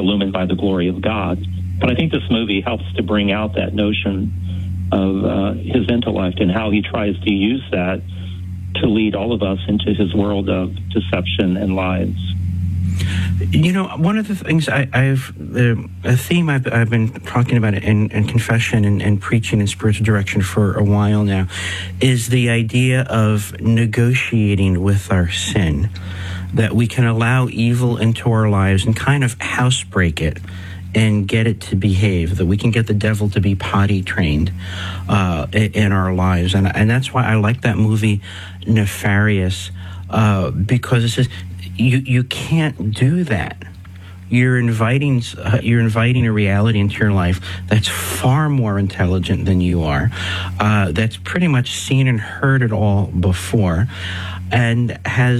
illumined by the glory of God. But I think this movie helps to bring out that notion of his intellect and how he tries to use that to lead all of us into his world of deception and lies. You know, one of the things a theme I've been talking about in confession and preaching in spiritual direction for a while now is the idea of negotiating with our sin, that we can allow evil into our lives and kind of housebreak it and get it to behave, that we can get the devil to be potty trained in our lives. And that's why I like that movie Nefarious, because it says you can't do that. You're inviting a reality into your life that's far more intelligent than you are, that's pretty much seen and heard it all before, and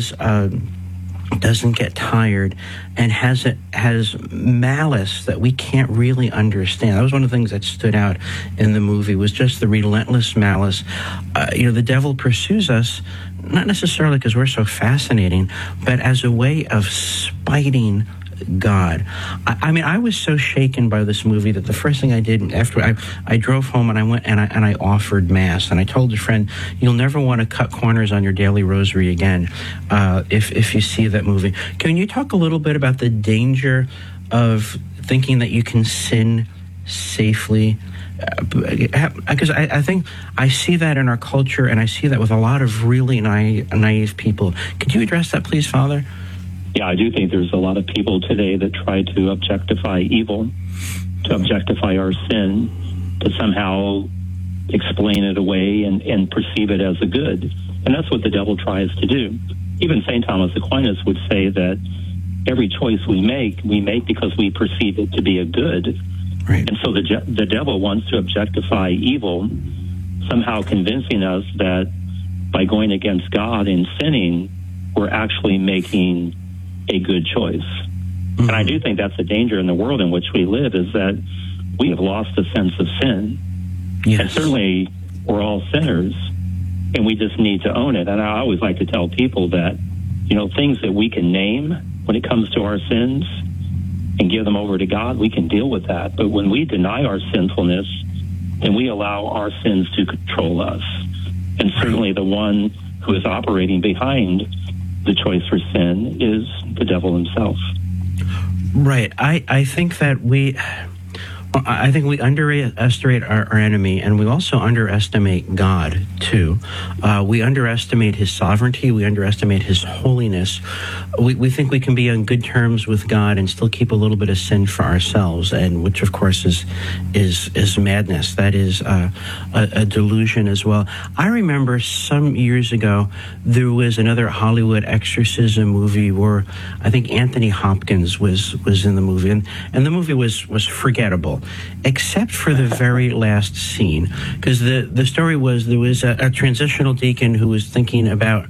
doesn't get tired, and has malice that we can't really understand. That was one of the things that stood out in the movie, was just the relentless malice. The devil pursues us, not necessarily because we're so fascinating, but as a way of spiting God. I mean, I was so shaken by this movie that the first thing I did after I drove home and I went and I offered Mass, and I told a friend, you'll never want to cut corners on your daily rosary again if you see that movie. Can you talk a little bit about the danger of thinking that you can sin safely? Because I think I see that in our culture, and I see that with a lot of really naive people. Could you address that, please, Father? Yeah, I do think there's a lot of people today that try to objectify evil, to objectify our sin, to somehow explain it away and perceive it as a good. And that's what the devil tries to do. Even St. Thomas Aquinas would say that every choice we make because we perceive it to be a good. Right. And so the devil wants to objectify evil, somehow convincing us that by going against God and sinning, we're actually making a good choice. Mm-hmm. And I do think that's the danger in the world in which we live, is that we have lost a sense of sin. Yes. And certainly we're all sinners, and we just need to own it. And I always like to tell people that, things that we can name when it comes to our sins and give them over to God, we can deal with that. But when we deny our sinfulness, then we allow our sins to control us. And certainly the one who is operating behind the choice for sin is the devil himself. Right. I think that we underestimate our enemy, and we also underestimate God, too. We underestimate his sovereignty. We underestimate his holiness. We think we can be on good terms with God and still keep a little bit of sin for ourselves, and which, of course, is madness. That is a delusion as well. I remember some years ago, there was another Hollywood exorcism movie where I think Anthony Hopkins was in the movie, and the movie was forgettable, except for the very last scene, because the story was there was a transitional deacon who was thinking about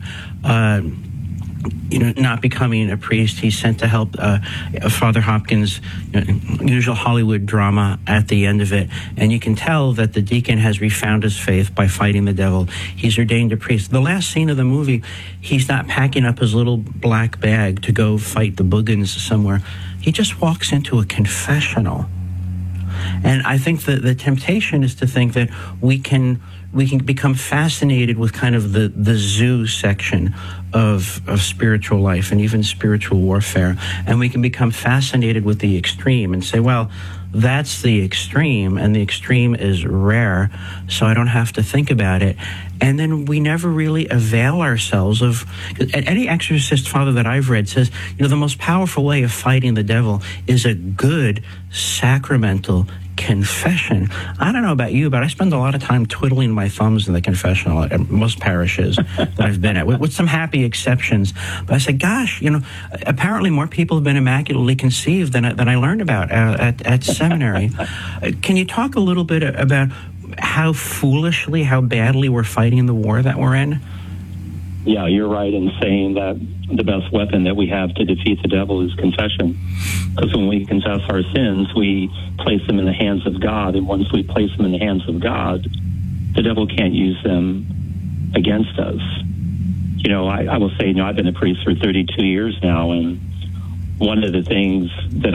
not becoming a priest. He's sent to help Father Hopkins, usual Hollywood drama at the end of it, and you can tell that the deacon has refound his faith by fighting the devil. He's ordained a priest. The last scene of the movie, he's not packing up his little black bag to go fight the boogans somewhere. He just walks into a confessional. And I think that the temptation is to think that we can become fascinated with kind of the zoo section of spiritual life and even spiritual warfare. And we can become fascinated with the extreme and say, well, that's the extreme, and the extreme is rare, so I don't have to think about it. And then we never really avail ourselves of... Any exorcist father that I've read says, the most powerful way of fighting the devil is a good sacramental confession. I don't know about you, but I spend a lot of time twiddling my thumbs in the confessional at most parishes that I've been at, with some happy exceptions. But I say, gosh, apparently more people have been immaculately conceived than I learned about at seminary. Can you talk a little bit about how badly we're fighting the war that we're in? Yeah, you're right in saying that the best weapon that we have to defeat the devil is confession. Because when we confess our sins, we place them in the hands of God. And once we place them in the hands of God, the devil can't use them against us. I will say, I've been a priest for 32 years now. And one of the things that I've done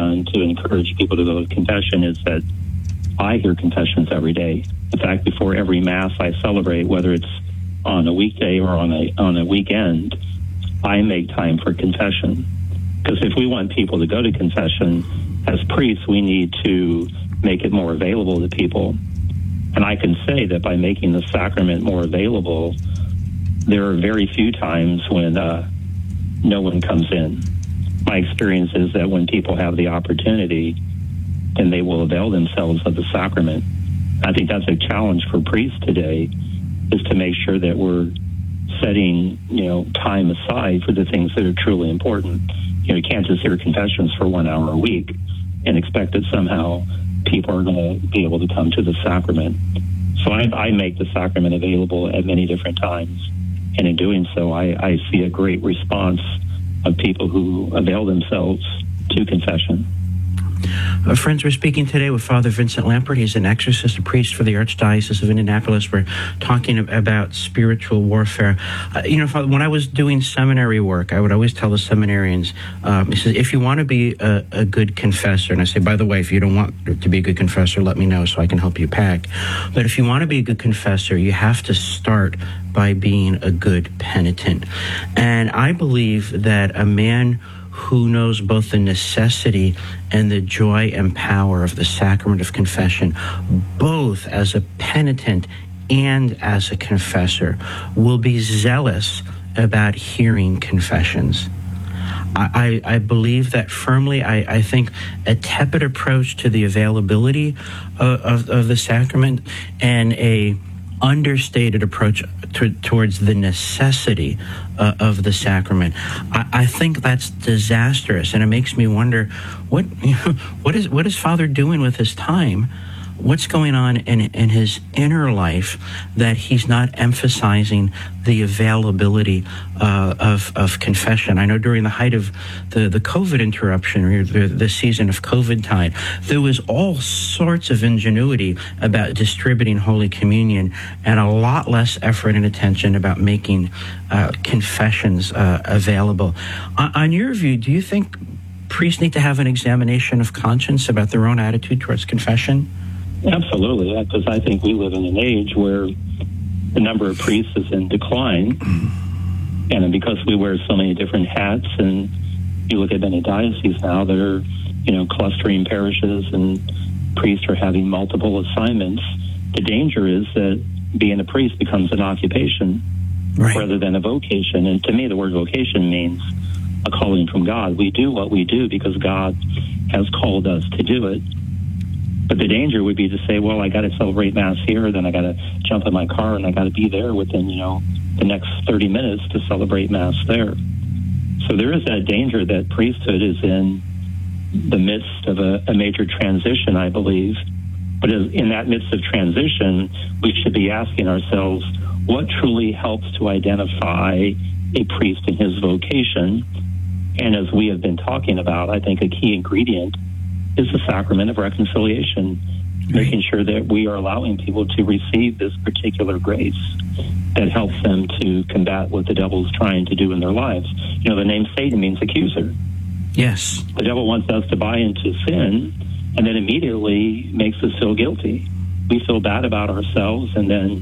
done to encourage people to go to confession is that I hear confessions every day. In fact, before every Mass I celebrate, whether it's on a weekday or on a weekend, I make time for confession. Because if we want people to go to confession, as priests, we need to make it more available to people. And I can say that by making the sacrament more available, there are very few times when no one comes in. My experience is that when people have the opportunity, then they will avail themselves of the sacrament. I think that's a challenge for priests today, is to make sure that we're setting, time aside for the things that are truly important. You can't just hear confessions for 1 hour a week and expect that somehow people are going to be able to come to the sacrament. So I make the sacrament available at many different times. And in doing so, I see a great response of people who avail themselves to confession. Friends, we're speaking today with Father Vincent Lampert. He's an exorcist, a priest for the Archdiocese of Indianapolis. We're talking about spiritual warfare. Father, when I was doing seminary work, I would always tell the seminarians, he says, if you want to be a good confessor, and I say, by the way, if you don't want to be a good confessor, let me know so I can help you pack. But if you want to be a good confessor, you have to start by being a good penitent. And I believe that a man who knows both the necessity and the joy and power of the sacrament of confession, both as a penitent and as a confessor, will be zealous about hearing confessions. I believe that firmly. I think a tepid approach to the availability of the sacrament and a understated approach towards the necessity of the sacrament, I think that's disastrous, and it makes me wonder what is Father doing with his time? What's going on in his inner life that he's not emphasizing the availability of confession? I know during the height of the COVID interruption, or the season of COVID time, there was all sorts of ingenuity about distributing Holy Communion and a lot less effort and attention about making confessions available. On your view, do you think priests need to have an examination of conscience about their own attitude towards confession? Absolutely, because I think we live in an age where the number of priests is in decline, and because we wear so many different hats, and you look at many dioceses now that are, clustering parishes, and priests are having multiple assignments, the danger is that being a priest becomes an occupation rather than a vocation. And to me, the word vocation means a calling from God. We do what we do because God has called us to do it. But the danger would be to say, well, I got to celebrate Mass here, then I got to jump in my car and I got to be there within, the next 30 minutes to celebrate Mass there. So there is that danger that priesthood is in the midst of a major transition, I believe. But in that midst of transition, we should be asking ourselves, what truly helps to identify a priest in his vocation? And as we have been talking about, I think a key ingredient is the sacrament of reconciliation, making sure that we are allowing people to receive this particular grace that helps them to combat what the devil's trying to do in their lives. The name Satan means accuser. Yes. The devil wants us to buy into sin and then immediately makes us feel guilty. We feel bad about ourselves, and then,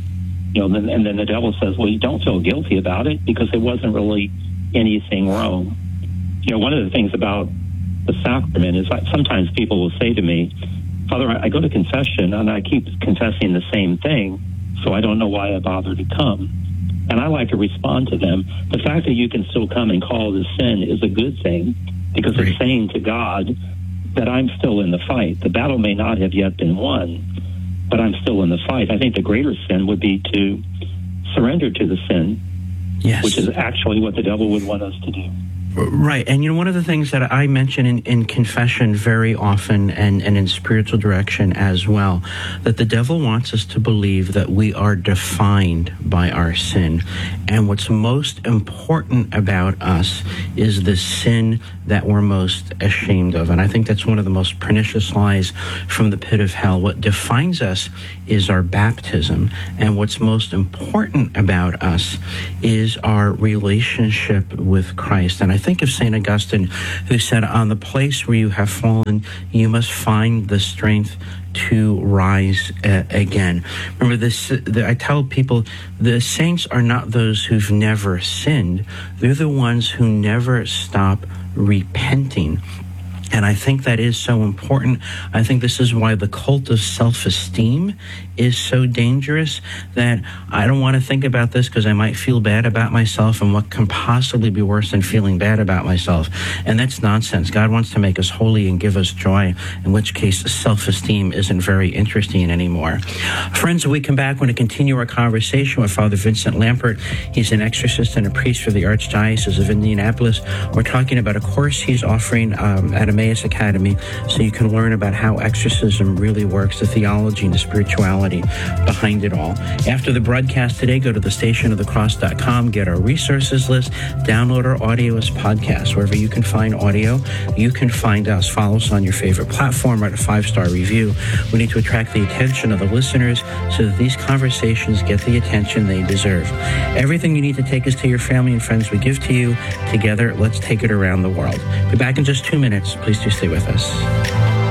and then the devil says, well, you don't feel guilty about it because it wasn't really anything wrong. One of the things about the sacrament is sometimes people will say to me, Father, I go to confession and I keep confessing the same thing, so I don't know why I bother to come. And I like to respond to them, the fact that you can still come and call this sin is a good thing, because it's saying to God that I'm still in the fight. The battle may not have yet been won, but I'm still in the fight. I think the greater sin would be to surrender to the sin, which is actually what the devil would want us to do. Right. And, one of the things that I mention in confession very often and in spiritual direction as well, that the devil wants us to believe that we are defined by our sin. And what's most important about us is the sin that we're most ashamed of. And I think that's one of the most pernicious lies from the pit of hell. What defines us is our baptism. And what's most important about us is our relationship with Christ. And I think of St. Augustine, who said, on the place where you have fallen, you must find the strength to rise again. Remember this, I tell people, the saints are not those who've never sinned. They're the ones who never stop repenting. And I think that is so important. I think this is why the cult of self-esteem is so dangerous, that I don't want to think about this because I might feel bad about myself, and what can possibly be worse than feeling bad about myself? And that's nonsense. God wants to make us holy and give us joy, in which case self-esteem isn't very interesting anymore. Friends, when we come back, we're going to continue our conversation with Father Vincent Lampert. He's an exorcist and a priest for the Archdiocese of Indianapolis. We're talking about a course he's offering at Emmaus Academy, so you can learn about how exorcism really works, the theology and the spirituality behind it all. After the broadcast today, go to thestationofthecross.com, get our resources list, download our audio as podcasts. Wherever you can find audio, you can find us. Follow us on your favorite platform, write a 5-star review. We need to attract the attention of the listeners so that these conversations get the attention they deserve. Everything you need to take us to your family and friends we give to you. Together, let's take it around the world. Be back in just 2 minutes. Please do stay with us.